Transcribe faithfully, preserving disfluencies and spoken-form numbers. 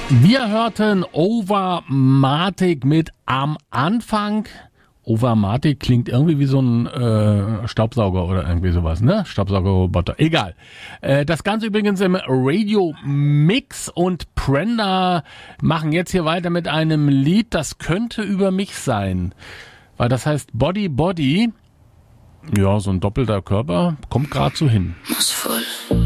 Wir hörten Overmatic mit Am Anfang. Overmatic klingt irgendwie wie so ein äh, Staubsauger oder irgendwie sowas, ne? Staubsaugerroboter. Egal. Äh, das Ganze übrigens im Radio Mix, und Prenda machen jetzt hier weiter mit einem Lied, das könnte über mich sein. Weil das heißt Body Body. Ja, so ein doppelter Körper kommt gerade so hin. Muss voll